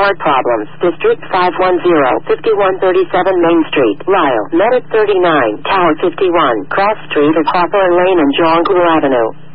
card problems. District 510, 5137 Main Street, Lyle. Medic 39, Tower 51, Cross Street at Hawthorne Lane and Jonquil Avenue.